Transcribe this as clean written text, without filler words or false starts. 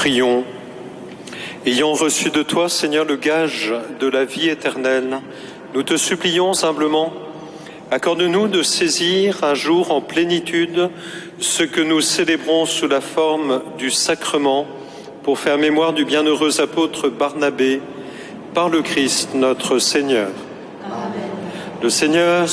Prions. Ayant reçu de toi, Seigneur, le gage de la vie éternelle, nous te supplions humblement, accorde-nous de saisir un jour en plénitude ce que nous célébrons sous la forme du sacrement pour faire mémoire du bienheureux apôtre Barnabé, par le Christ notre Seigneur. Amen. Le Seigneur